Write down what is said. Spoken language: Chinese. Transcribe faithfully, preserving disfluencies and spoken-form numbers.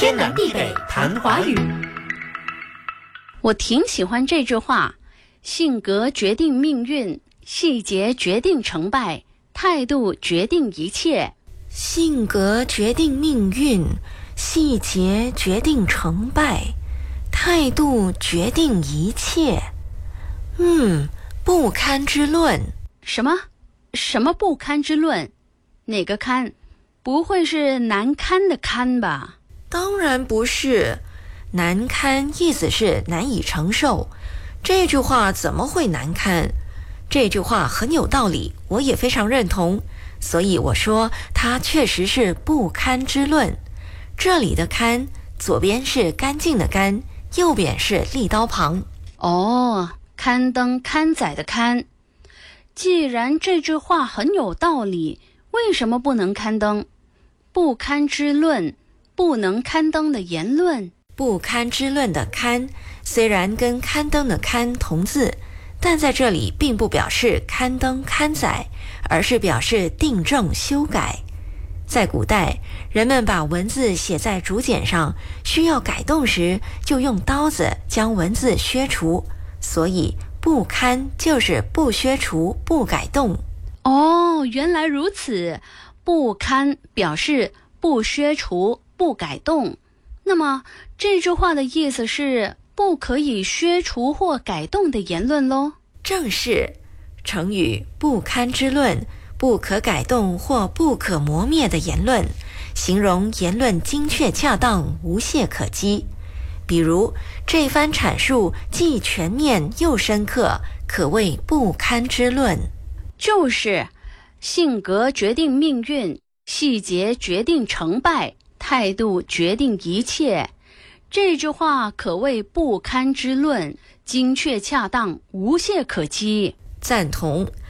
天南地北谈华语。 我挺喜欢这句话，性格决定命运，细节决定成败，态度决定一切。 性格决定命运，细节决定成败，态度决定一切。嗯，不堪之论。 什么？什么不堪之论？哪个堪？不会是难堪的堪吧？ 当然不是，难堪意思是难以承受。这句话怎么会难堪？这句话很有道理，我也非常认同。所以我说它确实是不堪之论。这里的堪，左边是干净的干，右边是立刀旁。 哦，刊登刊载的刊。既然这句话很有道理，为什么不能刊登？不堪之论，不能刊登的言论。 不堪之论的堪，虽然跟刊登的刊同字，但在这里并不表示刊登刊载，而是表示订正修改。在古代，人们把文字写在竹简上，需要改动时就用刀子将文字削除，所以不刊就是不削除不改动。 哦，原来如此，不刊表示不削除不改动。那么这句话的意思是不可以削除或改动的言论咯？ 正是。成语不堪之论，不可改动或不可磨灭的言论，形容言论精确恰当，无懈可击。比如这番阐述既全面又深刻，可谓不堪之论。 就是性格决定命运，细节决定成败，态度决定一切。这句话可谓不堪之论，精确恰当，无懈可击。 赞同。